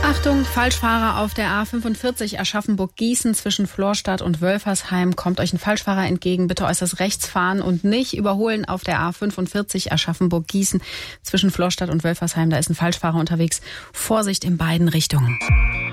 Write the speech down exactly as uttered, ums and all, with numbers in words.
Achtung, Falschfahrer auf der A fünfundvierzig Aschaffenburg-Gießen zwischen Florstadt und Wölfersheim. Kommt euch ein Falschfahrer entgegen, bitte äußerst rechts fahren und nicht überholen auf der A fünfundvierzig Aschaffenburg-Gießen zwischen Florstadt und Wölfersheim. Da ist ein Falschfahrer unterwegs. Vorsicht in beiden Richtungen.